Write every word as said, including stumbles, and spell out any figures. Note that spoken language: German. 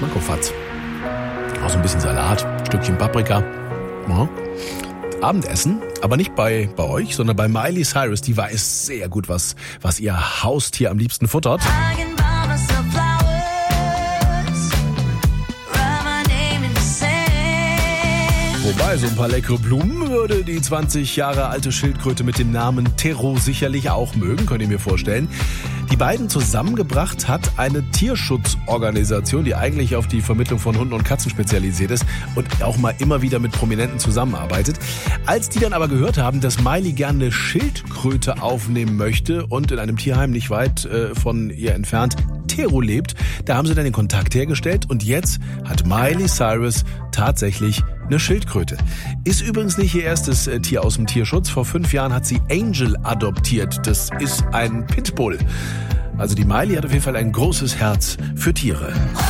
Schmackofatz. Auch so ein bisschen Salat, Stückchen Paprika. Ja. Abendessen, aber nicht bei, bei euch, sondern bei Miley Cyrus. Die weiß sehr gut, was, was ihr Haustier am liebsten futtert. Wobei, so ein paar leckere Blumen würde die zwanzig Jahre alte Schildkröte mit dem Namen Tero sicherlich auch mögen, könnt ihr mir vorstellen. Die beiden zusammengebracht hat eine Tierschutzorganisation, die eigentlich auf die Vermittlung von Hunden und Katzen spezialisiert ist und auch mal immer wieder mit Prominenten zusammenarbeitet. Als die dann aber gehört haben, dass Miley gerne eine Schildkröte aufnehmen möchte und in einem Tierheim nicht weit äh, von ihr entfernt Tero lebt, da haben sie dann den Kontakt hergestellt und jetzt hat Miley Cyrus tatsächlich eine Schildkröte. Ist übrigens nicht ihr erstes äh, Tier aus dem Tierschutz. Vor fünf Jahren hat sie Angel adoptiert. Das ist ein Pitbull. Also die Miley hat auf jeden Fall ein großes Herz für Tiere.